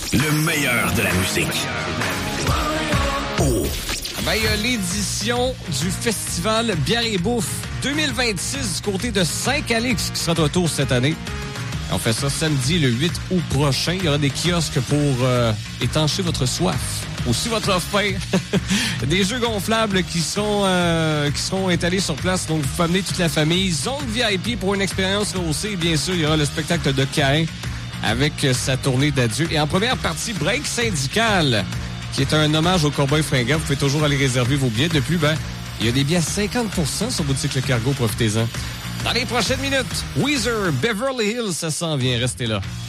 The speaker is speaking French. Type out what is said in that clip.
Le meilleur de la musique. Il y a l'édition du Festival Bière et Bouffe 2026 du côté de Saint-Calix qui sera de retour cette année. On fait ça samedi le 8 août prochain. Il y aura des kiosques pour étancher votre soif. Aussi votre faim. Des jeux gonflables qui seront étalés sur place. Donc, vous pouvez amener toute la famille. Zone VIP pour une expérience rehaussée. Et bien sûr, il y aura le spectacle de Caïn avec sa tournée d'adieu. Et en première partie, Break syndical, qui est un hommage au Cowboy fringant. Vous pouvez toujours aller réserver vos billets. De plus, il y a des billets à 50% sur Boutique Le Cargo. Profitez-en. Dans les prochaines minutes, Weezer, Beverly Hills, ça s'en vient. Restez là.